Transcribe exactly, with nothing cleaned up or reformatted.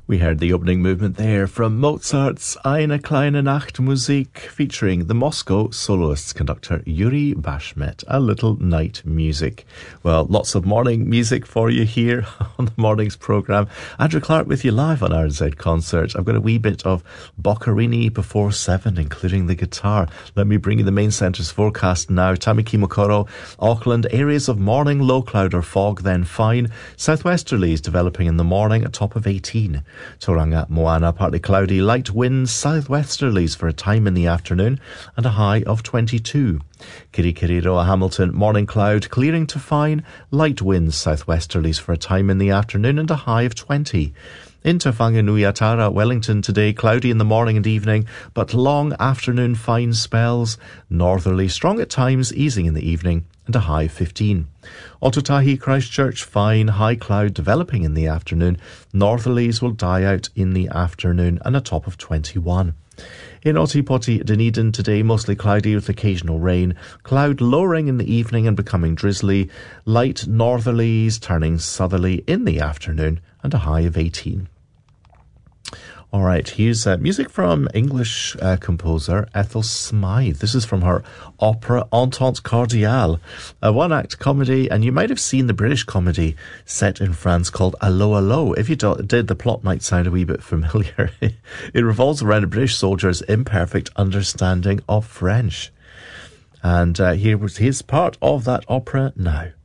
We heard the opening movement there from Mozart's Eine kleine Nachtmusik, featuring the Moscow soloist conductor Yuri Bashmet, A Little Night Music. Well, lots of morning music for you here on the morning's programme. Andrew Clark with you live on R Z Concert. I've got a wee bit of Boccherini before seven, including the guitar. Let me bring you the main centre's forecast now. Tamaki Mokoro, Auckland, areas of morning low cloud or fog, then fine. Southwesterlies developing in the morning, a top of eighteen. Tauranga, Moana, partly cloudy, light winds, southwesterlies for a time in the afternoon, and a high of twenty-two. Kirikiriroa, Hamilton, morning cloud, clearing to fine, light winds, southwesterlies for a time in the afternoon, and a high of twenty. Into Whanganui-a-Tara, Wellington today, cloudy in the morning and evening, but long afternoon fine spells, northerly, strong at times, easing in the evening, and a high of fifteen. Otutahi, Christchurch, fine, high cloud developing in the afternoon, northerlies will die out in the afternoon, and a top of twenty-one. In Otipoti, Dunedin today, mostly cloudy with occasional rain, cloud lowering in the evening and becoming drizzly, light northerlies turning southerly in the afternoon, and a high of eighteen. All right, here's uh, music from English uh, composer Ethel Smythe. This is from her opera Entente Cordiale, a one-act comedy, and you might have seen the British comedy set in France called Allo Allo. If you do, did, the plot might sound a wee bit familiar. It revolves around a British soldier's imperfect understanding of French. And uh, here was his part of that opera now.